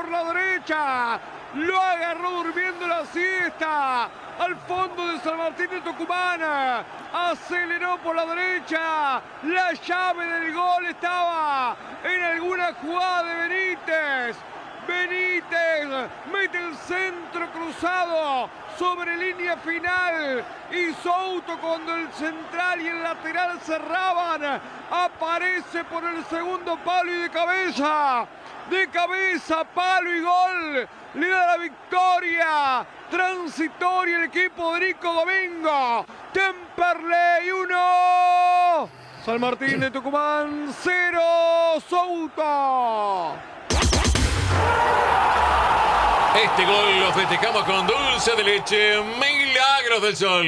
por la derecha. Lo agarró durmiendo la siesta. Al fondo de San Martín de Tucumán. Aceleró por la derecha. La llave del gol estaba en alguna jugada de Benítez. Benítez mete el centro cruzado sobre línea final y Souto, cuando el central y el lateral cerraban, aparece por el segundo palo y de cabeza, palo y gol, le da la victoria transitoria el equipo de Nico Domingo. Temperley 1, San Martín de Tucumán 0, Souto. Este gol lo festejamos con dulce de leche, Milagros del Sol.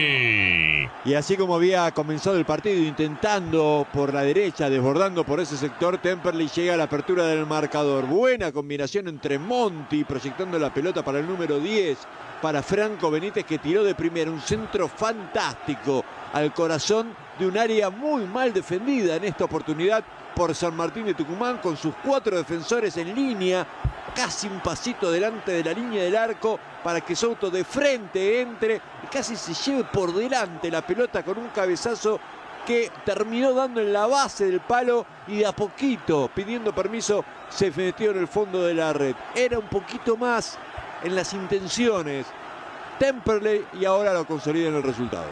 Y así como había comenzado el partido intentando por la derecha, desbordando por ese sector, Temperley llega a la apertura del marcador. Buena combinación entre Monti, proyectando la pelota para el número 10, para Franco Benítez, que tiró de primera. Un centro fantástico al corazón de un área muy mal defendida en esta oportunidad por San Martín de Tucumán, con sus 4 defensores en línea, casi un pasito delante de la línea del arco para que Souto de frente entre y casi se lleve por delante la pelota con un cabezazo que terminó dando en la base del palo y de a poquito, pidiendo permiso, se metió en el fondo de la red. Era un poquito más en las intenciones Temperley y ahora lo consolida en el resultado.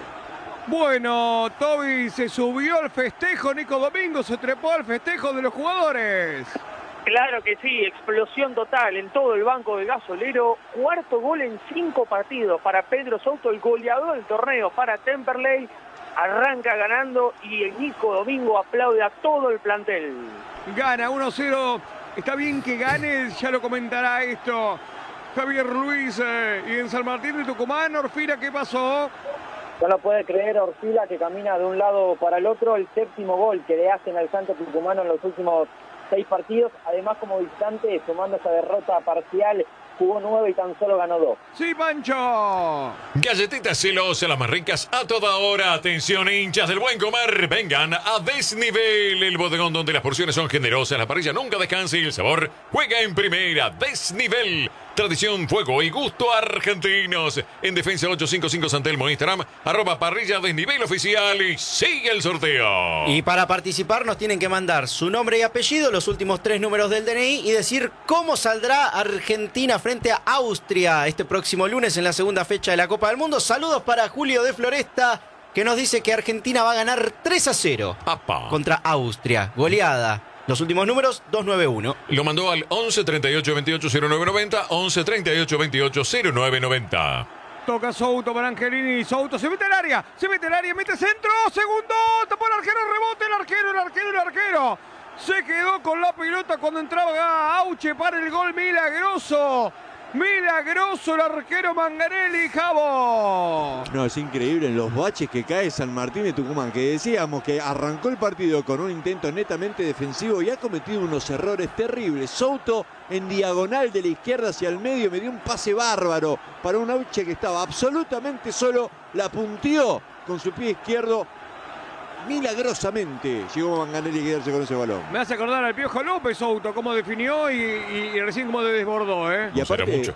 Bueno, Toby se subió al festejo, Nico Domingo se trepó al festejo de los jugadores. Claro que sí, explosión total en todo el banco del Gasolero. Cuarto gol en 5 partidos para Pedro Souto, el goleador del torneo para Temperley. Arranca ganando y el Nico Domingo aplaude a todo el plantel. Gana 1-0, está bien que gane, ya lo comentará esto Javier Luis. Y en San Martín de Tucumán, Orfila, ¿qué pasó? No lo puede creer Orfila, que camina de un lado para el otro. El 7º gol que le hacen al Santo Tucumano en los últimos 6 partidos. Además, como visitante, sumando esa derrota parcial, jugó 9 y tan solo ganó 2. ¡Sí, Pancho! Galletitas Celosa, las más ricas a toda hora. Atención, hinchas del buen comer. Vengan a Desnivel, el bodegón donde las porciones son generosas, la parrilla nunca descansa y el sabor juega en primera. Desnivel. Tradición, fuego y gusto argentinos. En Defensa 855 San Telmo, Instagram, @parrilla desnivel oficial y sigue el sorteo. Y para participar nos tienen que mandar su nombre y apellido, los últimos 3 números del DNI y decir cómo saldrá Argentina frente a Austria este próximo lunes en la segunda fecha de la Copa del Mundo. Saludos para Julio de Floresta, que nos dice que Argentina va a ganar 3-0 contra Austria. Goleada. Los últimos números, 291. Lo mandó al 11 38 28 0990, 11 38 28 0990. Toca Souto para Angelini. Souto se mete al área, mete centro. Segundo, tapó el arquero, rebote el arquero. Se quedó con la pelota cuando entraba Auche para el gol milagroso. Milagroso el arquero Manganelli, Javo. No, es increíble en los baches que cae San Martín de Tucumán, que decíamos que arrancó el partido con un intento netamente defensivo y ha cometido unos errores terribles. Souto en diagonal de la izquierda hacia el medio me dio un pase bárbaro para un Auche que estaba absolutamente solo, la punteó con su pie izquierdo. Milagrosamente llegó Manganelli a quedarse con ese balón. Me hace acordar al Piojo López Souto, cómo definió y recién cómo desbordó, ¿eh? Y aparte,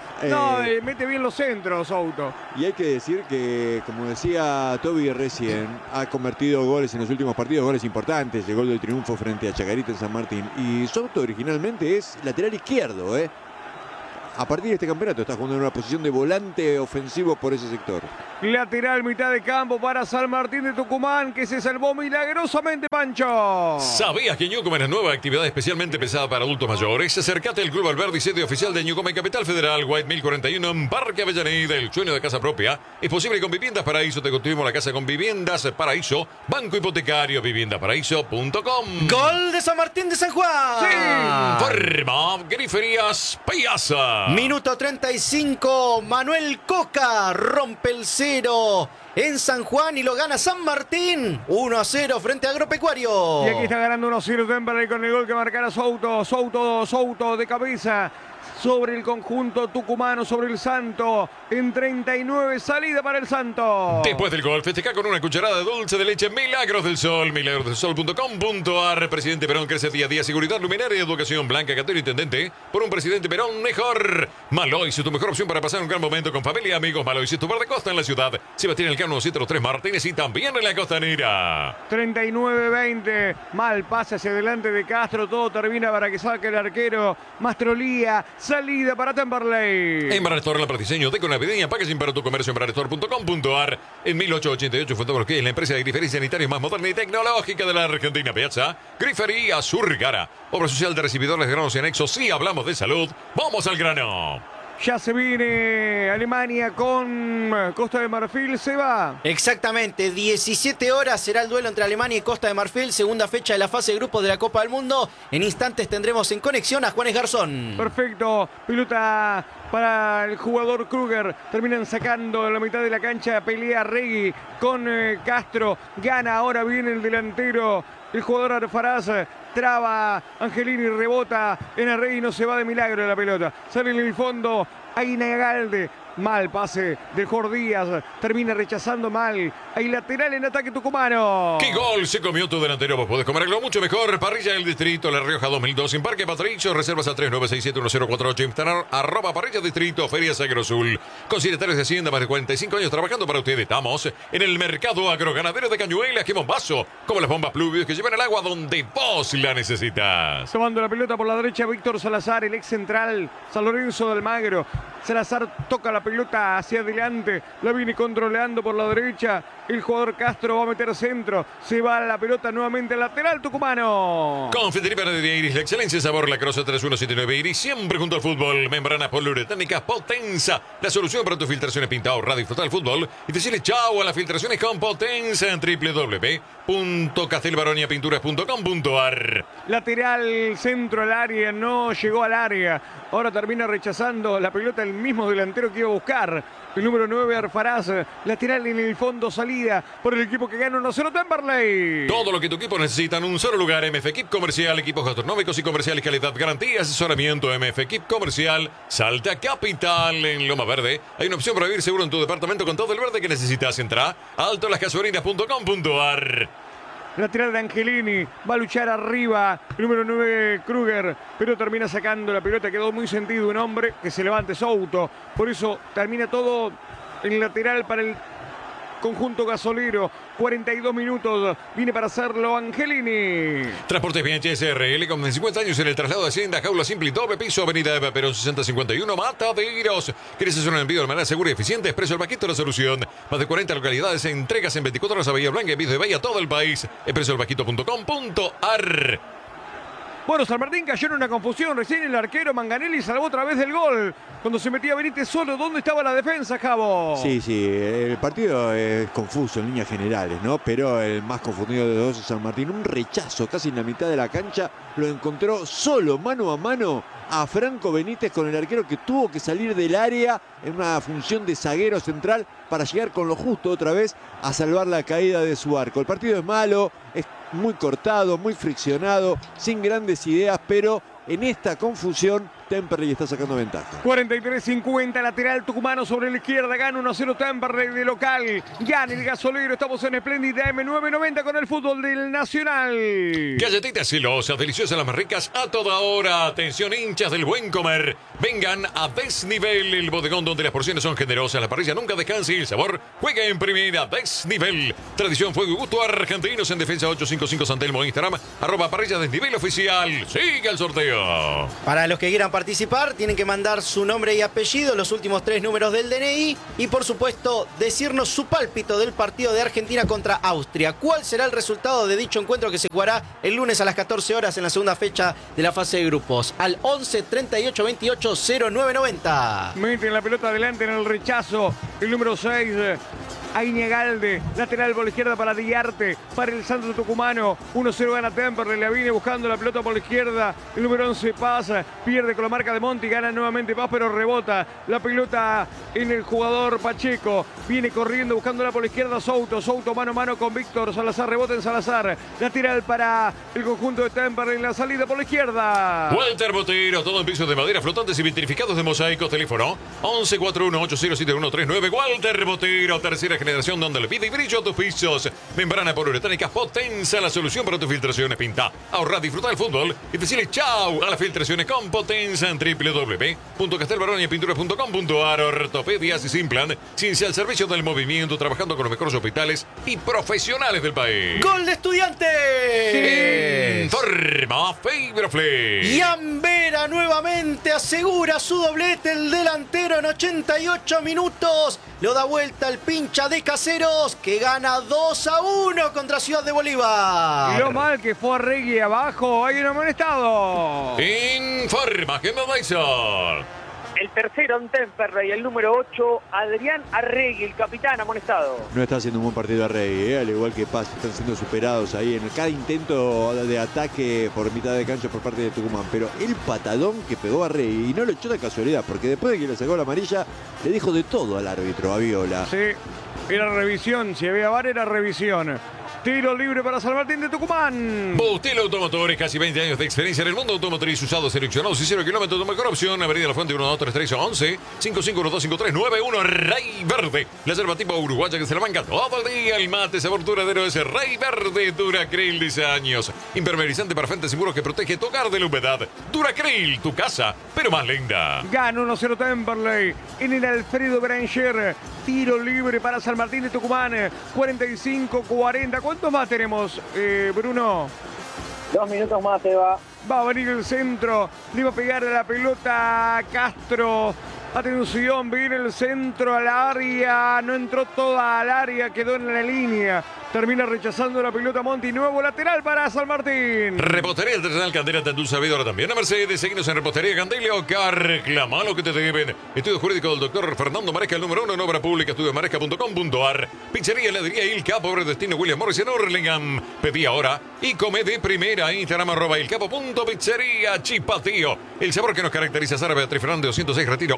mete bien los centros Souto. Y hay que decir que, como decía Toby recién, ha convertido goles en los últimos partidos, goles importantes. El gol del triunfo frente a Chacarita en San Martín. Y Souto originalmente es lateral izquierdo, ¿eh? A partir de este campeonato está jugando en una posición de volante ofensivo por ese sector. Lateral, mitad de campo para San Martín de Tucumán, que se salvó milagrosamente, Pancho. ¿Sabías que Newcombe es una nueva actividad especialmente pensada para adultos mayores? Acércate al Club Alberdi, sede oficial de Newcombe, Capital Federal, White 1041, en Parque Avellaneda. El sueño de casa propia es posible con Viviendas Paraíso. Te construimos la casa con Viviendas Paraíso. Banco Hipotecario, viviendaparaíso.com. Gol de San Martín de San Juan. Sí. Forma Griferías Payasa. Minuto 35, Manuel Coca rompe el 0 en San Juan y lo gana San Martín 1-0 frente a Agropecuario. Y aquí está ganando 1-0 Temperley con el gol que marcará Souto de cabeza. sobre el conjunto tucumano, sobre el Santo. En 39, salida para el Santo. Después del gol, festeja con una cucharada de dulce de leche Milagros del Sol, milagrosdelsol.com.ar. Presidente Perón crece día a día. Seguridad, luminaria, educación, Blanca Catero, intendente. Por un presidente Perón mejor. Malois es tu mejor opción para pasar un gran momento con familia y amigos. Malois es tu bar de costa en la ciudad. Sebastián Elcano 103 Martínez y también en la costanera. 39-20. Mal pase hacia adelante de Castro. Todo termina para que saque el arquero Mastrolía. Salida para Temperley. En Barrestore, la Pratiseño, Deco navideña, packaging para tu comercio en barrestore.com.ar. En 1888 fundó Borges, la empresa de grifería sanitaria más moderna y tecnológica de la Argentina. Piazza, Grifería Surgara. Obra social de recibidores de granos y anexos. Si hablamos de salud, vamos al grano. Ya se viene Alemania con Costa de Marfil, se va. Exactamente, 17 horas será el duelo entre Alemania y Costa de Marfil, segunda fecha de la fase de grupos de la Copa del Mundo. En instantes tendremos en conexión a Juanes Garzón. Perfecto, pelota para el jugador Kruger. Terminan sacando en la mitad de la cancha, pelea Regui con Castro. Gana, ahora viene el delantero, el jugador Alfaraz. Traba Angelini, rebota en el Rey, no se va de milagro la pelota. Sale en el fondo Aguinagalde. Mal pase de Jorge Díaz. Termina rechazando mal. Hay lateral en ataque tucumano. ¡Qué gol se comió tu delantero! Vos podés comer algo mucho mejor. Parrilla del Distrito, La Rioja 2002. En Parque Patricio. Reservas a 3967-1048. Instagram @Parrilla Distrito. Ferias Agrosul. Con secretarios de Hacienda, más de 45 años trabajando para ustedes. Estamos en el mercado agroganadero de Cañuelas. ¡Qué bombazo! Como las bombas pluvios que llevan el agua donde vos la necesitas. Tomando la pelota por la derecha, Víctor Salazar, el ex central. San Lorenzo de Almagro. Salazar toca la pelota hacia adelante, la viene controlando por la derecha, el jugador Castro va a meter centro, se va la pelota nuevamente al lateral tucumano. Confitería Panadería Iris, la excelencia de sabor, La Croce 3179 Iris, siempre junto al fútbol. Membranas poliuretánicas Potenza, la solución para tus filtraciones. Pinta, ahorrar, disfrutar del fútbol y decirle chau a las filtraciones con Potenza en www.castelbaroniapinturas.com.ar. Lateral, centro al área, no llegó al área, ahora termina rechazando la pelota el mismo delantero que iba a buscar, el número 9 Arfaraz, lateral en el fondo, salida por el equipo que gana 1-0 Temperley. Todo lo que tu equipo necesita en un solo lugar. MF Equip Comercial, equipos gastronómicos y comerciales, calidad, garantía, asesoramiento. MF Equip Comercial, Salta Capital, en Loma Verde. Hay una opción para vivir seguro en tu departamento con todo el verde que necesitas. Entra a altolasgasolinas.com.ar. Lateral de Angelini, va a luchar arriba, el número 9 Kruger, pero termina sacando la pelota, quedó muy sentido un hombre, que se levante Souto, por eso termina todo en lateral para el conjunto gasolero. 42 minutos, viene para hacerlo Angelini. Transportes Bianchi SRL, con 50 años en el traslado de Hacienda, jaula simple y doble piso, avenida Eva Perón 6051, Mataderos. ¿Quieres hacer un envío de manera segura y eficiente? Expreso El Vaquito, la solución. Más de 40 localidades, entregas en 24 horas a Bahía Blanca, envíos de Bahía a todo el país. expresoelvaquito.com.ar. Bueno, San Martín cayó en una confusión. Recién el arquero Manganelli salvó otra vez del gol. Cuando se metía Benítez solo, ¿dónde estaba la defensa, Javo? Sí, el partido es confuso en líneas generales, ¿no? Pero el más confundido de los dos es San Martín. Un rechazo casi en la mitad de la cancha. Lo encontró solo, mano a mano, a Franco Benítez con el arquero que tuvo que salir del área en una función de zaguero central para llegar con lo justo otra vez a salvar la caída de su arco. El partido es malo, es muy cortado, muy friccionado, sin grandes ideas, pero en esta confusión Temperley está sacando ventaja. 43-50, lateral tucumano sobre la izquierda, gana 1-0 Temperley de local. Gana el gasolero, estamos en Espléndida M990 con el fútbol del Nacional. Galletitas celosas, deliciosas, las más ricas a toda hora. Atención, hinchas del buen comer. Vengan a Desnivel, el bodegón donde las porciones son generosas, la parrilla nunca descansa y el sabor juega en primera. Desnivel, tradición, fuego y gusto argentinos en defensa 855 San Telmo, Instagram, @parrilla Desnivel oficial. Sigue el sorteo. Para los que quieran participar, tienen que mandar su nombre y apellido, los últimos 3 números del DNI y, por supuesto, decirnos su pálpito del partido de Argentina contra Austria. ¿Cuál será el resultado de dicho encuentro que se jugará el lunes a las 14 horas en la segunda fecha de la fase de grupos? Al 11 38 28 0990. Meten la pelota adelante en el rechazo. El número 6, Aguiñagalde, lateral por la izquierda para Diarte, para el Santos tucumano. 1-0 gana Temperley, la viene buscando la pelota por la izquierda. El número 11 pasa, pierde con la marca de Monti, gana nuevamente Paz, pero rebota la pelota en el jugador Pacheco. Viene corriendo, buscándola por la izquierda Souto. Souto mano a mano con Víctor Salazar, rebota en Salazar. Lateral para el conjunto de Temperley en la salida por la izquierda. Walter Botero, todo en pisos de madera, flotantes y vitrificados de mosaico. Teléfono 1141-807139. Walter Botero, tercera generación, donde le pide y brillo a tus pisos. Membrana poliuretánica Potenza, la solución para tus filtraciones. Pinta, ahorra, disfruta del fútbol y decirle chau a las filtraciones con Potenza en www.castelbaroñapinturas.com.ar. Ortopedias y Simplan, ciencia al servicio del movimiento, trabajando con los mejores hospitales y profesionales del país. ¡Gol de Estudiantes! Forma Fibroflex. Y Ambera nuevamente asegura su doblete. El delantero en 88 minutos lo da vuelta el pincha de Caseros, que gana 2-1 contra Ciudad de Bolívar. Y lo mal que fue Arregui abajo, hay un amonestado. Informa Gemma Dyson. El tercero en Temperley, el número 8, Adrián Arregui, el capitán amonestado. No está haciendo un buen partido Arregui, al igual que Paz, están siendo superados ahí en cada intento de ataque por mitad de cancha por parte de Tucumán. Pero el patadón que pegó Arregui, y no lo echó de casualidad, porque después de que le sacó la amarilla, le dijo de todo al árbitro, a Viola. Sí, era revisión, si había VAR era revisión. Tiro libre para San Martín de Tucumán. Bustelo Automotores, casi 20 años de experiencia en el mundo automotriz, usados, seleccionados y 0 kilómetros. Tu mejor opción, Avenida La Fuente 123311 55125391. Rey Verde, la yerba tipo uruguaya que se la banca todo el día. El mate sabor duradero es Rey Verde. Duracril, 10 años. Impermeabilizante para frente seguro que protege tu hogar de la humedad. Duracril, tu casa, pero más linda. Gana 1-0 Temperley en el Alfredo Branger. Tiro libre para San Martín de Tucumán. 45-40. ¿Cuántos más tenemos, Bruno? 2 minutos más, Eva. Va a venir el centro. Le iba a pegar a la pelota Castro. Atención, viene el centro al área. No entró toda al área, quedó en la línea. Termina rechazando la pelota Monti. Nuevo lateral para San Martín. Repostería Artesanal Candela, Tandú Sabidora también a Mercedes. Seguinos en Repostería Candela o reclama lo que te deben. Estudio jurídico del doctor Fernando Maresca, el número 1 en obra pública, estudiomaresca.com.ar. Pizzería Heladería Il Capo, Pobre Destino William Morris en Hurlingham. Pedí ahora y come de primera. Instagram @ilcapo.pizzería Chipatío. El sabor que nos caracteriza. Sara Beatriz Fernández 206 Retiro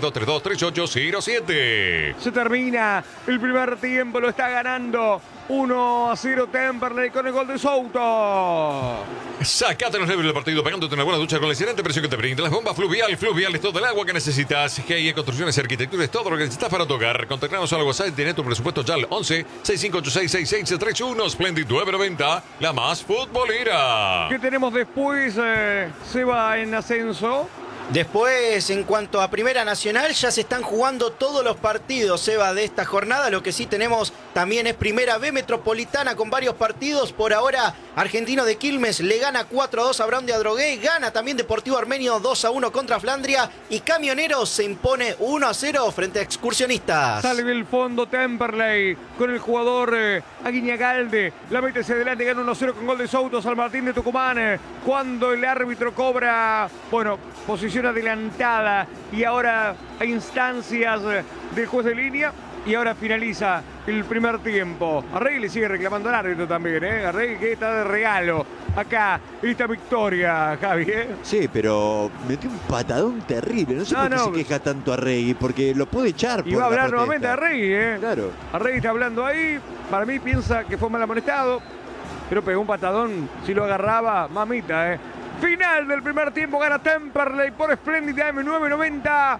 1162323807. Se termina el primer tiempo, lo está ganando 1-0 Temperley con el gol de Souto. Sacate los nervios del partido pegándote una buena ducha con la excelente presión que te brinda las bombas fluviales todo el agua que necesitas. GIE Construcciones y Arquitectura es todo lo que necesitas para tu hogar. Contactanos al WhatsApp y tener tu presupuesto ya al 11 6586 6631. Splendid 990, la más futbolera. ¿Qué tenemos después? Se va en ascenso. Después, en cuanto a Primera Nacional, ya se están jugando todos los partidos, Eva, de esta jornada. Lo que sí tenemos también es Primera B Metropolitana con varios partidos. Por ahora, Argentino de Quilmes le gana 4-2 a Brown de Adrogué. Gana también Deportivo Armenio 2-1 contra Flandria. Y Camioneros se impone 1-0 frente a Excursionistas. Sale del fondo Temperley con el jugador Aguiñagalde. La mete hacia adelante, gana 1-0 con gol de Souto. San Martín de Tucumán. Cuando el árbitro cobra, posición adelantada y ahora a instancias del juez de línea y ahora finaliza el primer tiempo. Arregui le sigue reclamando al árbitro también, Arregui que está de regalo acá esta victoria, Javi, Sí, pero metió un patadón terrible. No sé por qué se queja tanto Arregui, porque lo puede echar. Y va a hablar nuevamente Arregui, Claro. Arregui está hablando ahí. Para mí piensa que fue mal amonestado, pero pegó un patadón. Si lo agarraba, mamita, Final del primer tiempo, gana Temperley por Splendid AM990,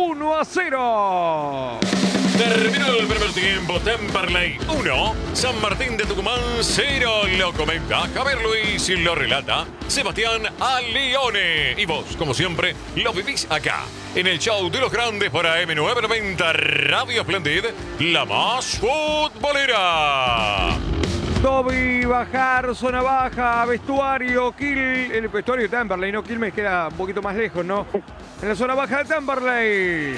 1-0. Terminó el primer tiempo, Temperley 1, San Martín de Tucumán 0. Lo comenta Javier Luis y lo relata Sebastián Alione. Y vos, como siempre, lo vivís acá, en el show de los grandes por AM990 Radio Splendid, la más futbolera. Toby, bajar, zona baja, vestuario, el vestuario de Temperley, no Quilmes queda un poquito más lejos, ¿no? En la zona baja de Temperley.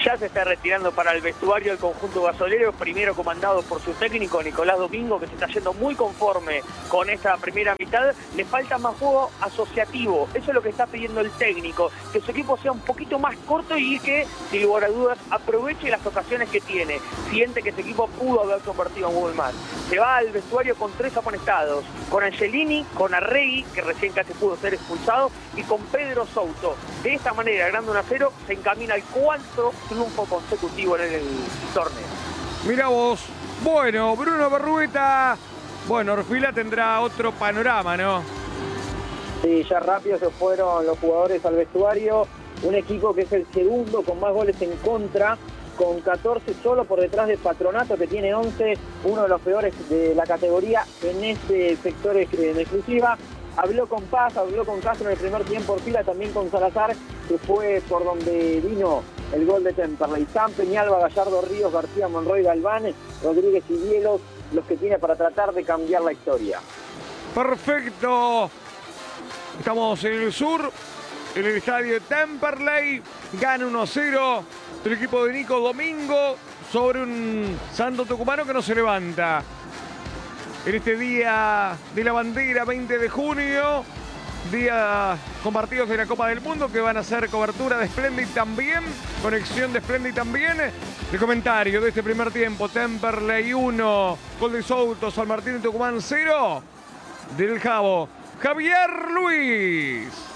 Ya se está retirando para el vestuario el conjunto gasolero, primero comandado por su técnico Nicolás Domingo, que se está yendo muy conforme con esta primera mitad. Le falta más juego asociativo, eso es lo que está pidiendo el técnico, que su equipo sea un poquito más corto y que, sin lugar a dudas, aproveche las ocasiones que tiene. Siente que ese equipo pudo haber convertido en gol más. Se va al vestuario con 3 amonestados, con Angelini, con Arregui, que recién casi pudo ser expulsado, y con Pedro Souto. De esta manera, ganando 1-0, se encamina al 4 triunfo consecutivo en el torneo. Mirá vos. Bueno, Bruno Berrueta. Bueno, Orfila tendrá otro panorama, ¿no? Sí, ya rápido se fueron los jugadores al vestuario. Un equipo que es el segundo con más goles en contra, con 14 solo por detrás de Patronato, que tiene 11, uno de los peores de la categoría en este sector en exclusiva. Habló con Paz, habló con Castro en el primer tiempo, Orfila también con Salazar, que fue por donde vino el gol de Temperley. San Peñalba, Gallardo, Ríos, García, Monroy, Galván, Rodríguez y Dielos, los que tiene para tratar de cambiar la historia. Perfecto. Estamos en el sur, en el estadio de Temperley. Gana 1-0 el equipo de Nico Domingo sobre un Santo Tucumano que no se levanta. En este día de la bandera, 20 de junio, día con partidos de la Copa del Mundo que van a hacer cobertura de Splendid también, conexión de Splendid también. El comentario de este primer tiempo: Temperley 1, gol de Souto, San Martín y Tucumán 0, del Jabo Javier Luis.